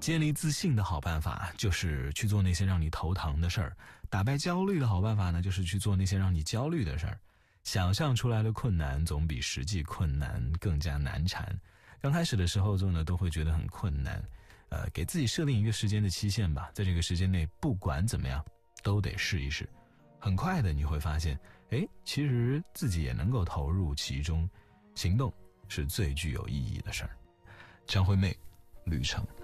建立自信的好办法就是去做那些让你头疼的事儿，打败焦虑的好办法呢，就是去做那些让你焦虑的事儿。想象出来的困难总比实际困难更加难缠。刚开始的时候做呢，都会觉得很困难，给自己设定一个时间的期限吧，在这个时间内不管怎么样都得试一试。很快的你会发现，其实自己也能够投入其中，行动是最具有意义的事儿。张惠妹，旅程。